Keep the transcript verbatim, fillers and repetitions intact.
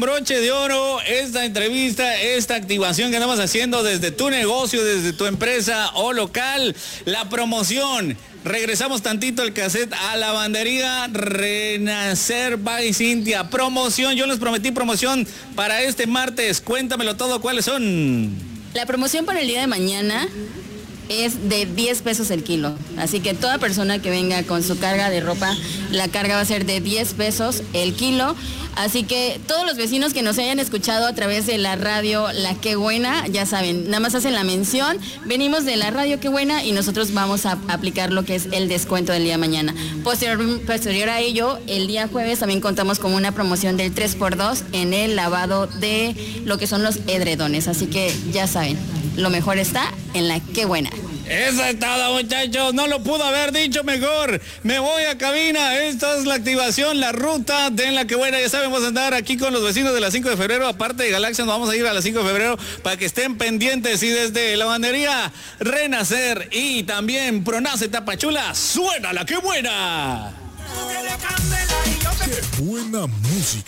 broche de oro esta entrevista, esta activación que andamos haciendo desde tu negocio, desde tu empresa o local, la promoción. Regresamos tantito el cassette a Lavandería Renacer by Cintia. Promoción, yo les prometí promoción para este martes. Cuéntamelo todo, ¿cuáles son? La promoción para el día de mañana es de diez pesos el kilo. Así que toda persona que venga con su carga de ropa, la carga va a ser de diez pesos el kilo. Así que todos los vecinos que nos hayan escuchado a través de la radio La Qué Buena, ya saben, nada más hacen la mención, venimos de la radio Qué Buena y nosotros vamos a aplicar lo que es el descuento del día de mañana. Posterior, posterior a ello, el día jueves también contamos con una promoción del tres por dos en el lavado de lo que son los edredones. Así que ya saben, lo mejor está en La Qué Buena. Eso es todo, muchachos, no lo pudo haber dicho mejor. Me voy a cabina, esta es la activación, la ruta de La Qué Buena. Ya saben, vamos a andar aquí con los vecinos de la cinco de febrero, aparte de Galaxia, nos vamos a ir a la cinco de febrero para que estén pendientes. Y desde Lavandería Renacer y también Pronace Tapachula, suena La Qué Buena. ¡Qué buena música!